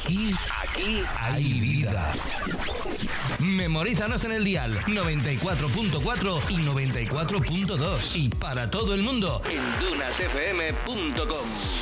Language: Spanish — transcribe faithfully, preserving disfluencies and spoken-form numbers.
Aquí, aquí hay vida. Memorízanos en el dial noventa y cuatro punto cuatro y noventa y cuatro punto dos y para todo el mundo en dunas f m punto com.